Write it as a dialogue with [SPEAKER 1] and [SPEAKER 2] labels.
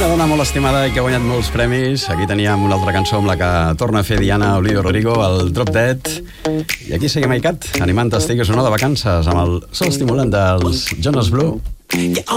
[SPEAKER 1] Una dona molt estimada i que ha guanyat molts premis. Aquí teníem una altra cançó amb la que torna a fer Diana Olivia Rodrigo, el Drop Dead. I aquí seguim a ICAT, animant estigues una de vacances amb el sol estimulant dels Jonas Blue.